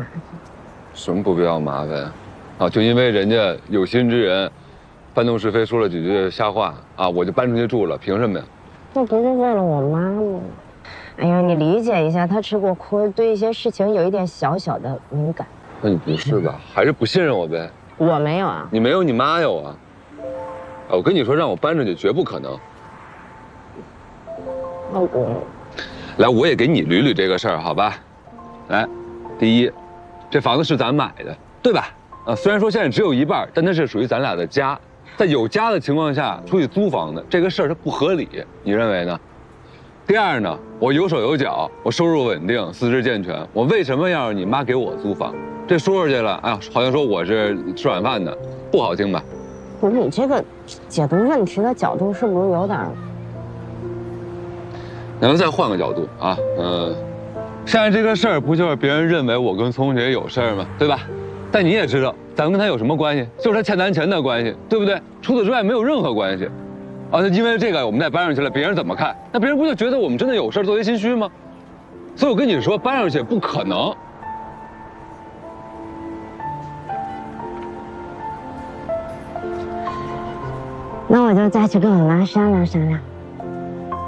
麻烦。 什么不必要麻烦啊？就因为人家有心之人，搬弄是非说了几句瞎话啊，我就搬出去住了，凭什么呀？ 那不是为了我妈吗？哎呀，你理解一下，她吃过亏，对一些事情有一点小小的敏感。 那你不是吧？还是不信任我呗？ 我没有啊。 你没有，你妈有啊。我跟你说，让我搬出去绝不可能。 老公， 来，我也给你捋捋这个事儿，好吧？来，第一，这房子是咱买的，对吧？虽然说现在只有一半，但它是属于咱俩的家，在有家的情况下出去租房的这个事儿它不合理，你认为呢？第二呢，我有手有脚，我收入稳定，四肢健全，我为什么要让你妈给我租房？这说出去了，哎呀，好像说我是吃软饭的，不好听吧？ 不是你这个解读问题的角度是不是有点？ 咱再换个角度啊，现在这个事儿不就是别人认为我跟聪姐有事儿吗？对吧？但你也知道，咱们跟他有什么关系？就是他欠咱钱的关系，对不对？除此之外没有任何关系。那因为这个我们再搬上去了，别人怎么看？那别人不就觉得我们真的有事儿，做贼心虚吗？所以我跟你说，搬上去不可能。 那我就再去跟我妈商量商量。